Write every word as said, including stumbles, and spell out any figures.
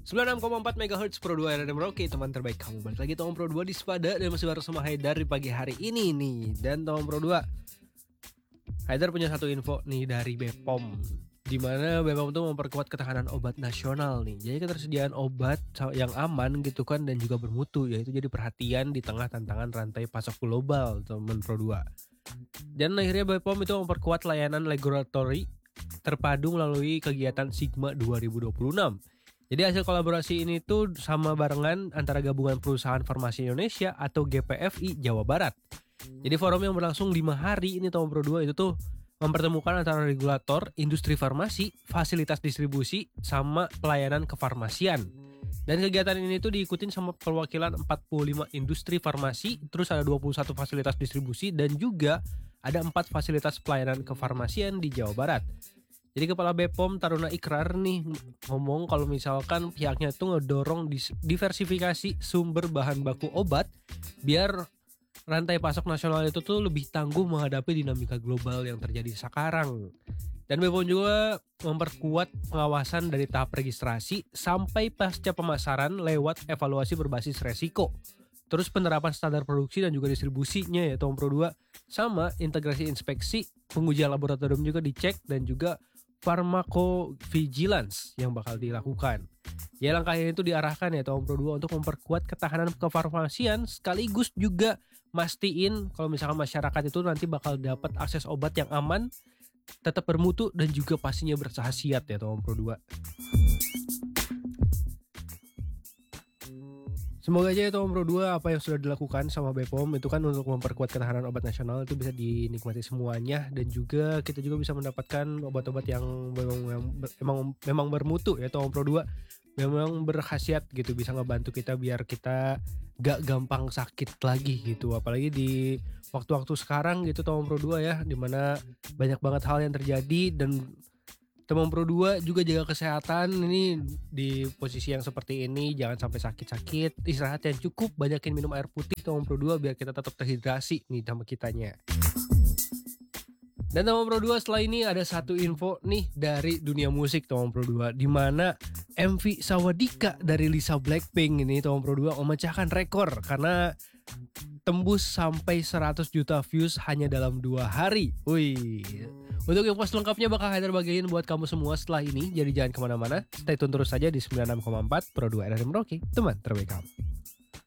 sembilan puluh enam koma empat megahertz Pro dua R R M Rocky, teman terbaik kamu. Balik lagi Tom Pro dua di Spada dan masih bareng sama Haidar di pagi hari ini nih. Dan Tom Pro dua, Haidar punya satu info nih dari B P O M, di mana B P O M tuh memperkuat ketahanan obat nasional nih. Jadi ketersediaan obat yang aman gitu kan dan juga bermutu, yaitu jadi perhatian di tengah tantangan rantai pasok global, teman Pro dua. Dan akhirnya B P O M itu memperkuat layanan regulatory terpadu melalui kegiatan Sigma dua ribu dua puluh enam. Jadi hasil kolaborasi ini tuh sama barengan antara Gabungan Perusahaan Farmasi Indonesia atau G P F I Jawa Barat. Jadi forum yang berlangsung lima hari ini Tom Pro dua itu tuh mempertemukan antara regulator, industri farmasi, fasilitas distribusi, sama pelayanan kefarmasian. Dan kegiatan ini tuh diikutin sama perwakilan empat puluh lima industri farmasi, terus ada dua puluh satu fasilitas distribusi, dan juga ada empat fasilitas pelayanan kefarmasian di Jawa Barat. Jadi Kepala B P O M Taruna Ikrar nih ngomong kalau misalkan pihaknya tuh ngedorong diversifikasi sumber bahan baku obat biar rantai pasok nasional itu tuh lebih tangguh menghadapi dinamika global yang terjadi sekarang. Dan B P O M juga memperkuat pengawasan dari tahap registrasi sampai pasca pemasaran lewat evaluasi berbasis resiko. Terus penerapan standar produksi dan juga distribusinya ya Tom Pro dua, sama integrasi inspeksi, pengujian laboratorium juga dicek, dan juga pharmacovigilance yang bakal dilakukan. Ya langkah ini tuh diarahkan ya Tom Pro dua untuk memperkuat ketahanan kefarmasian sekaligus juga mastiin kalau misalkan masyarakat itu nanti bakal dapat akses obat yang aman, tetap bermutu, dan juga pastinya berkhasiat ya Tom Pro dua. Semoga aja ya Tom Pro dua apa yang sudah dilakukan sama B P O M itu kan untuk memperkuat ketahanan obat nasional itu bisa dinikmati semuanya, dan juga kita juga bisa mendapatkan obat-obat yang memang memang, memang bermutu ya Tom Pro dua, memang berkhasiat gitu, bisa ngebantu kita biar kita gak gampang sakit lagi gitu, apalagi di waktu-waktu sekarang gitu Tom Pro dua ya, dimana banyak banget hal yang terjadi. Dan Tom Pro dua juga jaga kesehatan ini di posisi yang seperti ini, jangan sampai sakit-sakit, istirahat yang cukup, banyakin minum air putih Tom Pro dua biar kita tetap terhidrasi nih sama kitanya. Dan Tom Pro dua setelah ini ada satu info nih dari dunia musik Tom Pro dua, di mana M V Sawadika dari Lisa Blackpink ini Tom Pro dua memecahkan rekor karena tembus sampai seratus juta views hanya dalam dua hari. Wih. Untuk info lengkapnya bakal Haidar bagiin buat kamu semua setelah ini, jadi jangan kemana-mana, stay tune terus saja di sembilan puluh enam koma empat Pro dua R R M Rocky, teman terbaik kamu.